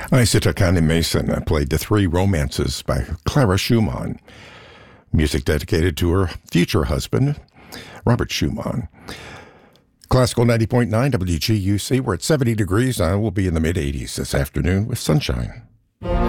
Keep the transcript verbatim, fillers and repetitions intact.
Isita Connie Mason played The Three Romances by Clara Schumann. Music dedicated to her future husband, Robert Schumann. Classical ninety point nine W G U C. We're at seventy degrees. I will be in the mid eighties this afternoon with sunshine.